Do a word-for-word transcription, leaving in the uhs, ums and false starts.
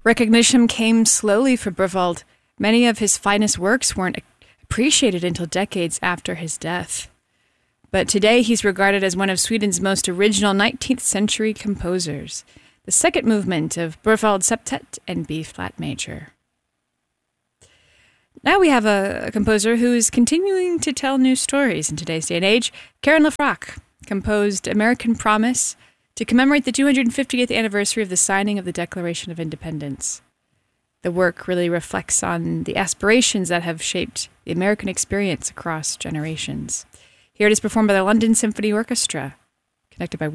Recognition came slowly for Berwald. Many of his finest works weren't appreciated until decades after his death. But today he's regarded as one of Sweden's most original nineteenth century composers. The second movement of Berwald Septet in B-flat major. Now we have a, a composer who is continuing to tell new stories in today's day and age. Karen LeFrak composed American Promise to commemorate the two hundred fiftieth anniversary of the signing of the Declaration of Independence. The work really reflects on the aspirations that have shaped the American experience across generations. Here it is performed by the London Symphony Orchestra, conducted by